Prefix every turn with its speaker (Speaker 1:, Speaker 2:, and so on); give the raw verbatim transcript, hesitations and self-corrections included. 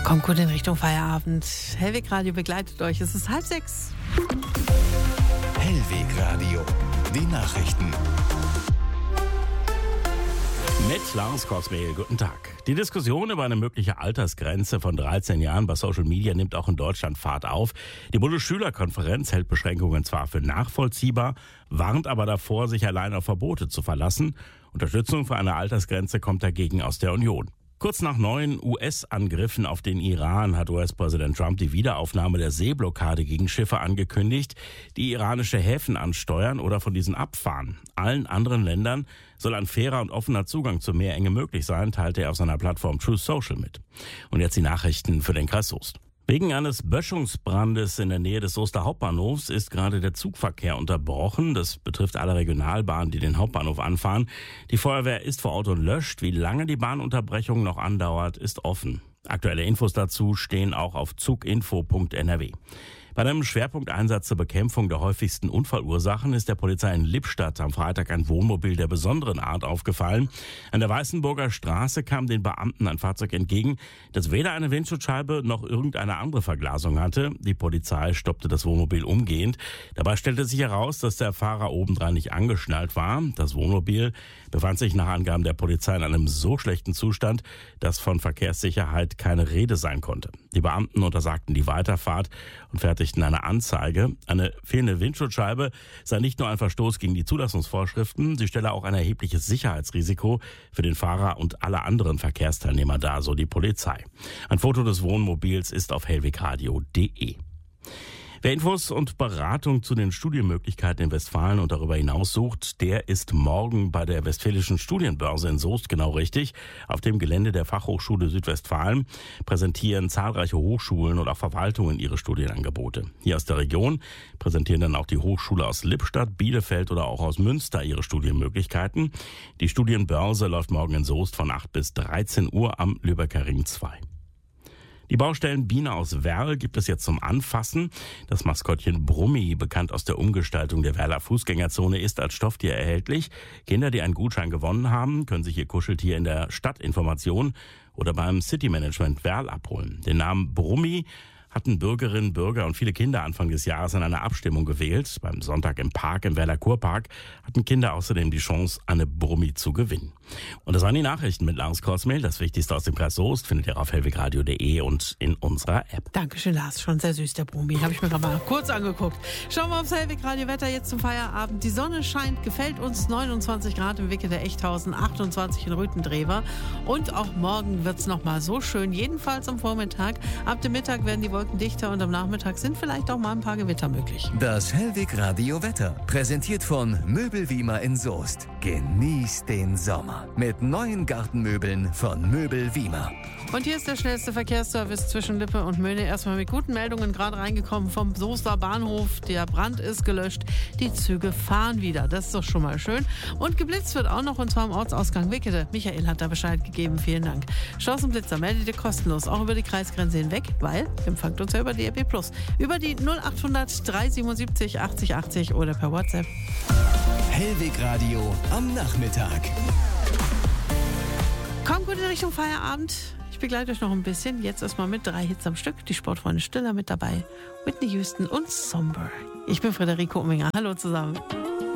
Speaker 1: Kommt gut in Richtung Feierabend. Hellweg Radio begleitet euch. Es ist halb sechs.
Speaker 2: Hellweg Radio, die Nachrichten.
Speaker 3: Mit Lars Korsmehl, guten Tag. Die Diskussion über eine mögliche Altersgrenze von dreizehn Jahren bei Social Media nimmt auch in Deutschland Fahrt auf. Die Bundesschülerkonferenz hält Beschränkungen zwar für nachvollziehbar, warnt aber davor, sich allein auf Verbote zu verlassen. Unterstützung für eine Altersgrenze kommt dagegen aus der Union. Kurz nach neuen U S-Angriffen auf den Iran hat U S-Präsident Trump die Wiederaufnahme der Seeblockade gegen Schiffe angekündigt, die iranische Häfen ansteuern oder von diesen abfahren. Allen anderen Ländern soll ein fairer und offener Zugang zur Meerenge möglich sein, teilte er auf seiner Plattform Truth Social mit. Und jetzt die Nachrichten für den Kreis Soest. Wegen eines Böschungsbrandes in der Nähe des Soester Hauptbahnhofs ist gerade der Zugverkehr unterbrochen. Das betrifft alle Regionalbahnen, die den Hauptbahnhof anfahren. Die Feuerwehr ist vor Ort und löscht. Wie lange die Bahnunterbrechung noch andauert, ist offen. Aktuelle Infos dazu stehen auch auf zuginfo punkt n r w. Bei einem Schwerpunkteinsatz zur Bekämpfung der häufigsten Unfallursachen ist der Polizei in Lippstadt am Freitag ein Wohnmobil der besonderen Art aufgefallen. An der Weißenburger Straße kam den Beamten ein Fahrzeug entgegen, das weder eine Windschutzscheibe noch irgendeine andere Verglasung hatte. Die Polizei stoppte das Wohnmobil umgehend. Dabei stellte sich heraus, dass der Fahrer obendran nicht angeschnallt war. Das Wohnmobil befand sich nach Angaben der Polizei in einem so schlechten Zustand, dass von Verkehrssicherheit keine Rede sein konnte. Die Beamten untersagten die Weiterfahrt und fertigten eine Anzeige. Eine fehlende Windschutzscheibe sei nicht nur ein Verstoß gegen die Zulassungsvorschriften, sie stelle auch ein erhebliches Sicherheitsrisiko für den Fahrer und alle anderen Verkehrsteilnehmer dar, so die Polizei. Ein Foto des Wohnmobils ist auf hellwegradio punkt de. Wer Infos und Beratung zu den Studienmöglichkeiten in Westfalen und darüber hinaus sucht, der ist morgen bei der Westfälischen Studienbörse in Soest genau richtig. Auf dem Gelände der Fachhochschule Südwestfalen präsentieren zahlreiche Hochschulen und auch Verwaltungen ihre Studienangebote. Hier aus der Region präsentieren dann auch die Hochschule aus Lippstadt, Bielefeld oder auch aus Münster ihre Studienmöglichkeiten. Die Studienbörse läuft morgen in Soest von acht bis dreizehn Uhr am Lübecker Ring zwei. Die Baustellenbiene aus Werl gibt es jetzt zum Anfassen. Das Maskottchen Brummi, bekannt aus der Umgestaltung der Werler Fußgängerzone, ist als Stofftier erhältlich. Kinder, die einen Gutschein gewonnen haben, können sich ihr Kuscheltier in der Stadtinformation oder beim City Management Werl abholen. Den Namen Brummi hatten Bürgerinnen, Bürger und viele Kinder Anfang des Jahres in einer Abstimmung gewählt. Beim Sonntag im Park, im Werler Kurpark, hatten Kinder außerdem die Chance, eine Brummi zu gewinnen. Und das waren die Nachrichten mit Lars Korsmehl. Das Wichtigste aus dem Kreis Soest findet ihr auf hellwegradio punkt de und in unserer App.
Speaker 1: Dankeschön, Lars. Schon sehr süß, der Brummi. Habe ich mir gerade mal kurz angeguckt. Schauen wir aufs Hellweg Radio Wetter jetzt zum Feierabend. Die Sonne scheint, gefällt uns. neunundzwanzig Grad im Wicke der Echthausen, achtundzwanzig in Rüthendrewer. Und auch morgen wird es nochmal so schön. Jedenfalls am Vormittag. Ab dem Mittag werden die Wolken dichter und am Nachmittag sind vielleicht auch mal ein paar Gewitter möglich.
Speaker 2: Das Hellweg Radio Wetter, präsentiert von Möbelwiemer in Soest. Genießt den Sommer mit neuen Gartenmöbeln von Möbelwiemer.
Speaker 1: Und hier ist der schnellste Verkehrsservice zwischen Lippe und Möhne. Erstmal mit guten Meldungen gerade reingekommen vom Soester Bahnhof. Der Brand ist gelöscht. Die Züge fahren wieder. Das ist doch schon mal schön. Und geblitzt wird auch noch, und zwar am Ortsausgang Wickede. Michael hat da Bescheid gegeben. Vielen Dank. Chancenblitzer meldet ihr kostenlos, auch über die Kreisgrenze hinweg, weil empfangt uns ja über die R P Plus. Über die null acht hundert drei siebenundsiebzig achtzig achtzig oder per WhatsApp.
Speaker 2: Hellweg Radio am Nachmittag.
Speaker 1: Kommt gut in Richtung Feierabend. Ich begleite euch noch ein bisschen. Jetzt erstmal mit drei Hits am Stück. Die Sportfreunde Stiller mit dabei. Whitney Houston und Somber. Ich bin Friederike Umminger. Hallo zusammen.